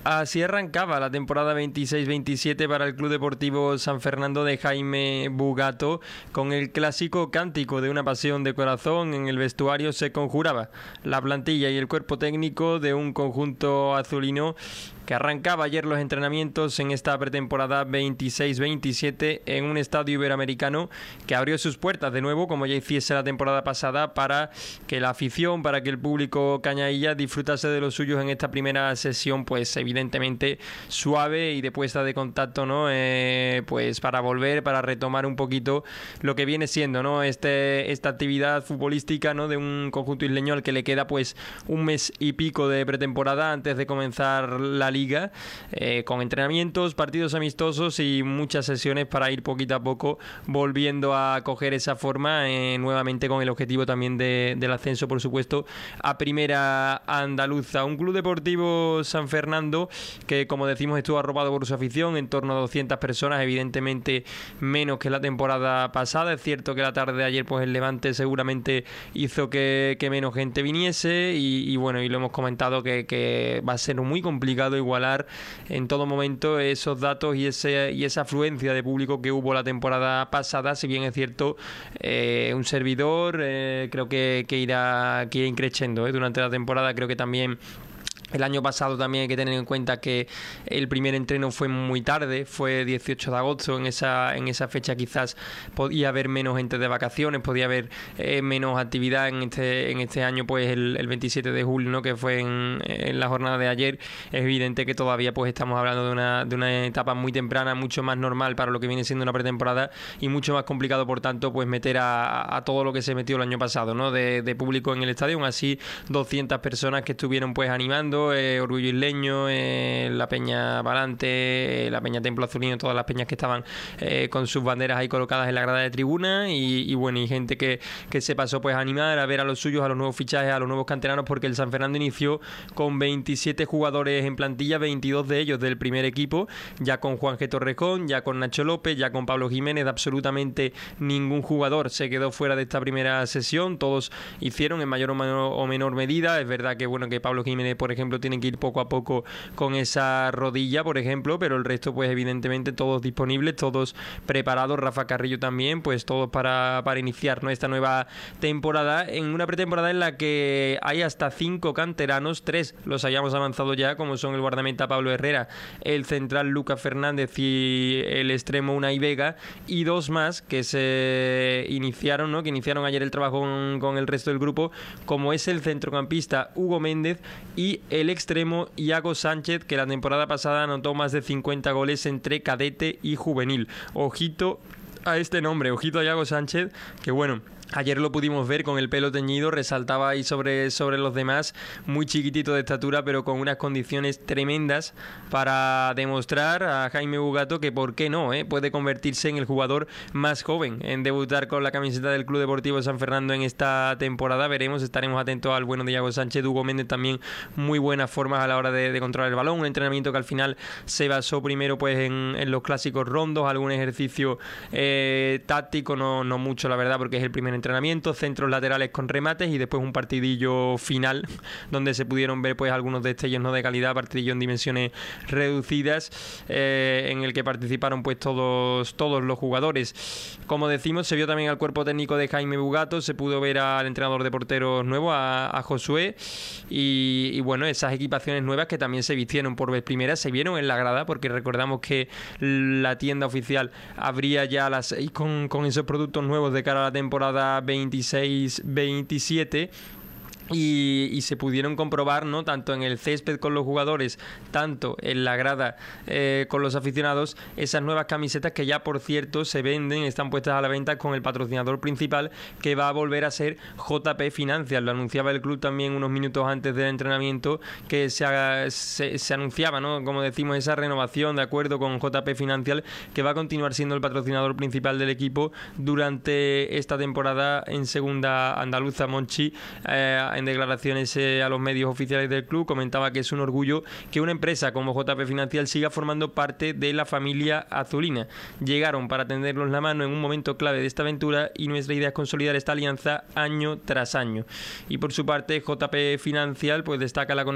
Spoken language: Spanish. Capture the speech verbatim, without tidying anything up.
Así arrancaba la temporada veintiséis veintisiete para el Club Deportivo San Fernando de Jaime Bugato, con el clásico cántico de una pasión de corazón. En el vestuario se conjuraba la plantilla y el cuerpo técnico de un conjunto azulino que arrancaba ayer los entrenamientos en esta pretemporada veintiséis veintisiete en un estadio iberoamericano que abrió sus puertas de nuevo, como ya hiciese la temporada pasada, para que la afición, para que el público cañailla disfrutase de los suyos en esta primera sesión, pues evidentemente suave y de puesta de contacto, ¿no? Eh, pues para volver, para retomar un poquito lo que viene siendo, ¿no? Este, esta actividad futbolística, ¿no? De un conjunto isleño al que le queda pues un mes y pico de pretemporada antes de comenzar la liga, eh, con entrenamientos, partidos amistosos y muchas sesiones para ir poquito a poco volviendo a coger esa forma, eh, nuevamente con el objetivo también de, del ascenso, por supuesto, a primera andaluza. Un Club Deportivo San Fernando que, como decimos, estuvo arropado por su afición, en torno a doscientas personas, evidentemente menos que la temporada pasada. Es cierto que la tarde de ayer pues el Levante seguramente hizo que, que menos gente viniese y, y bueno, y lo hemos comentado que, que va a ser muy complicado igualar en todo momento esos datos y ese y esa afluencia de público que hubo la temporada pasada. Si bien es cierto, eh, un servidor eh, creo que, que irá que irá increciendo eh, durante la temporada. Creo que también el año pasado también hay que tener en cuenta que el primer entreno fue muy tarde, fue dieciocho de agosto. En esa en esa fecha quizás podía haber menos gente de vacaciones, podía haber eh, menos actividad. En este en este año pues el, el veintisiete de julio, ¿no? Que fue en, en la jornada de ayer. Es evidente que todavía pues estamos hablando de una, de una etapa muy temprana, mucho más normal para lo que viene siendo una pretemporada y mucho más complicado, por tanto, pues meter a, a todo lo que se metió el año pasado, ¿no? De, de público en el estadio. Aún así, doscientas personas que estuvieron pues animando. Eh, Orgullo Isleño, eh, la Peña Valante, eh, la Peña Templo Azulino, todas las peñas que estaban eh, con sus banderas ahí colocadas en la grada de tribuna y, y bueno, y gente que, que se pasó pues a animar, a ver a los suyos, a los nuevos fichajes, a los nuevos canteranos, porque el San Fernando inició con veintisiete jugadores en plantilla, veintidós de ellos del primer equipo, ya con Juan G. Torrejón, ya con Nacho López, ya con Pablo Jiménez. Absolutamente ningún jugador se quedó fuera de esta primera sesión, todos hicieron en mayor o menor, o menor medida. Es verdad que bueno, que Pablo Jiménez, por ejemplo, tienen que ir poco a poco con esa rodilla, por ejemplo, pero el resto pues evidentemente todos disponibles, todos preparados. Rafa Carrillo también, pues todos para, para iniciar, ¿no? esta nueva temporada, en una pretemporada en la que hay hasta cinco canteranos. Tres los hayamos avanzado ya, como son el guardameta Pablo Herrera, el central Lucas Fernández y el extremo Unai Vega, y dos más que se iniciaron, ¿no? que iniciaron ayer el trabajo con, con el resto del grupo, como es el centrocampista Hugo Méndez y el extremo Iago Sánchez, que la temporada pasada anotó más de cincuenta goles entre cadete y juvenil. Ojito a este nombre, ojito a Iago Sánchez, que bueno, ayer lo pudimos ver con el pelo teñido, resaltaba ahí sobre, sobre los demás, muy chiquitito de estatura, pero con unas condiciones tremendas para demostrar a Jaime Bugato que por qué no, ¿eh? puede convertirse en el jugador más joven en debutar con la camiseta del Club Deportivo San Fernando en esta temporada. Veremos, estaremos atentos al bueno de Iago Sánchez. Hugo Méndez también muy buenas formas a la hora de, de controlar el balón, un entrenamiento que al final se basó primero pues en, en los clásicos rondos, algún ejercicio eh, táctico, no, no mucho la verdad, porque es el primer entrenamiento, centros laterales con remates y después un partidillo final donde se pudieron ver pues algunos destellos, ¿no? de calidad, partidillo en dimensiones reducidas, eh, en el que participaron pues todos, todos los jugadores. Como decimos, se vio también al cuerpo técnico de Jaime Bugato, se pudo ver al entrenador de porteros nuevo, a, a Josué, y, y bueno, esas equipaciones nuevas que también se vistieron por vez primera, se vieron en la grada, porque recordamos que la tienda oficial abría ya a las seis con, con esos productos nuevos de cara a la temporada veintiséis veintisiete. Y, y se pudieron comprobar, ¿no? tanto en el césped con los jugadores, tanto en la grada eh, con los aficionados, esas nuevas camisetas que ya por cierto se venden, están puestas a la venta con el patrocinador principal, que va a volver a ser J P Financial. Lo anunciaba el club también unos minutos antes del entrenamiento, que se, haga, se, se anunciaba, ¿no? como decimos, esa renovación de acuerdo con J P Financial, que va a continuar siendo el patrocinador principal del equipo durante esta temporada en segunda andaluza. Monchi eh, en declaraciones eh, a los medios oficiales del club comentaba que es un orgullo que una empresa como J P Financial siga formando parte de la familia azulina. Llegaron para tendernos la mano en un momento clave de esta aventura y nuestra idea es consolidar esta alianza año tras año. Y por su parte J P Financial pues destaca la conexión